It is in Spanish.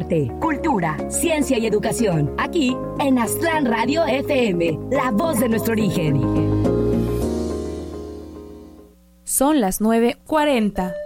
arte, cultura, ciencia y educación. Aquí en Aztlán Radio FM, la voz de nuestro origen. Son las 9:40.